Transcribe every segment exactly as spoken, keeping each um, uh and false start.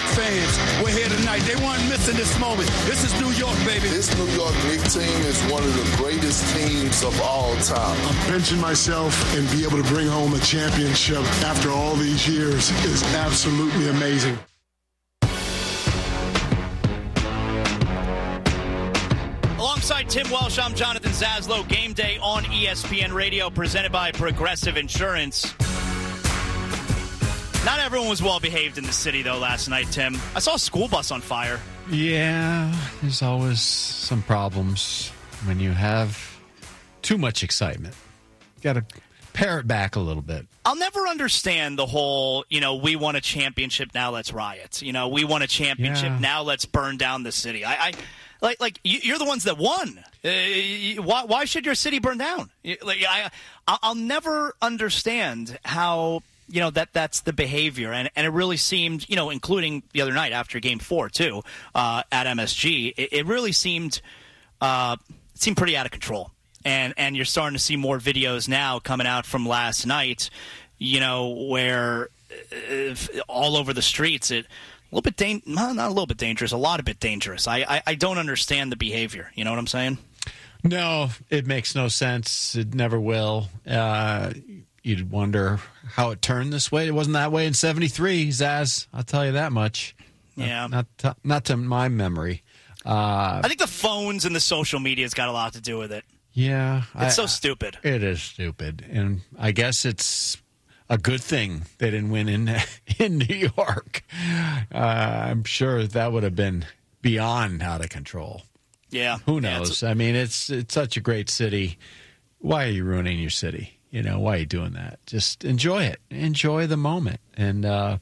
Knicks fans were here tonight. They weren't missing this moment. This is New York, baby. This New York Knicks team is one of the greatest teams of all time. I'm benching myself and be able to bring home a championship after all these years is absolutely amazing. Alongside Tim Welsh, I'm Jonathan Zaslow. Game Day on E S P N Radio, presented by Progressive Insurance. Not everyone was well behaved in the city, though, last night, Tim. I saw a school bus on fire. Yeah, there's always some problems when you have too much excitement. Got to pare it back a little bit. I'll never understand the whole, you know, we won a championship, now let's riot. You know, we won a championship, Yeah. now let's burn down the city. I, I like, like you're the ones that won. Uh, why, why should your city burn down? Like, I, I'll never understand how. You know, that that's the behavior. And, and it really seemed, you know, including the other night after game four, too, uh, at M S G, it, it really seemed uh, it seemed pretty out of control. And and you're starting to see more videos now coming out from last night, you know, where uh, all over the streets, it a little bit dan- not a little bit dangerous, a lot of bit dangerous. I, I, I don't understand the behavior. You know what I'm saying? No, it makes no sense. It never will. Uh You'd wonder how it turned this way. It wasn't that way in seventy-three, Zaz. I'll tell you that much. Yeah. Not, not, to, not to my memory. Uh, I think the phones and the social media has got a lot to do with it. Yeah. It's I, so stupid. It is stupid. And I guess it's a good thing they didn't win in, in New York. Uh, I'm sure that would have been beyond out of control. Yeah. Who knows? Yeah, I mean, it's it's such a great city. Why are you ruining your city? You know, why are you doing that? Just enjoy it. Enjoy the moment. And uh,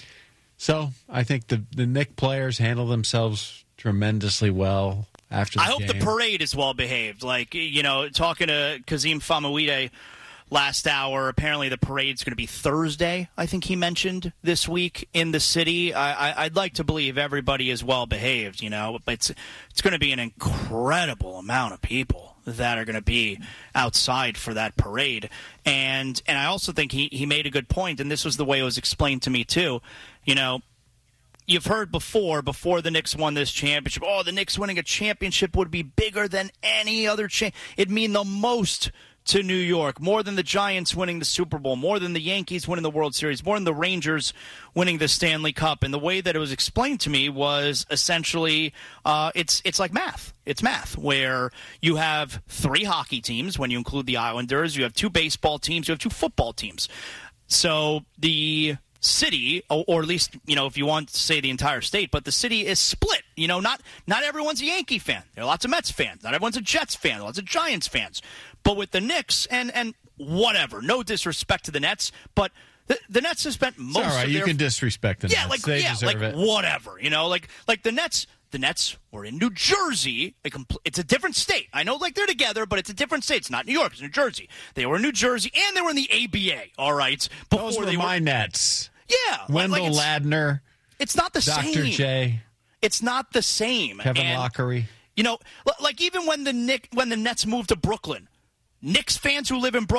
so I think the, the Knicks players handle themselves tremendously well after the I hope game. the parade is well behaved. Like, you know, talking to Kazim Famouide last hour, apparently the parade's going to be Thursday, I think he mentioned, this week in the city. I, I, I'd like to believe everybody is well behaved, you know, but it's, it's going to be an incredible amount of people that are going to be outside for that parade. And and I also think he, he made a good point, and this was the way it was explained to me too. You know, you've heard before, before the Knicks won this championship, oh, the Knicks winning a championship would be bigger than any other cha- It'd mean the most to New York, more than the Giants winning the Super Bowl, more than the Yankees winning the World Series, more than the Rangers winning the Stanley Cup. And the way that it was explained to me was essentially uh, it's it's like math. It's math, where you have three hockey teams when you include the Islanders, you have two baseball teams, you have two football teams. So the city, or at least, you know, if you want to say the entire state, but the city is split. You know, not not everyone's a Yankee fan. There are lots of Mets fans. Not everyone's a Jets fan. There are lots of Giants fans. But with the Knicks, and, and whatever, no disrespect to the Nets, but the, the Nets have spent most it's all right. of You their... can disrespect the yeah, Nets. like, They yeah, deserve like it. whatever. You know, like like the Nets... The Nets were in New Jersey. It's a different state. I know, like, they're together, but it's a different state. It's not New York. It's New Jersey. They were in New Jersey, and they were in the A B A, all right? Before Those were they my were... Nets. Yeah. Wendell like, like it's, Ladner. It's not the Doctor same. J. It's not the same. Kevin and, Lockery. You know, like even when the Nick, when the Nets moved to Brooklyn, Knicks fans who live in Brooklyn,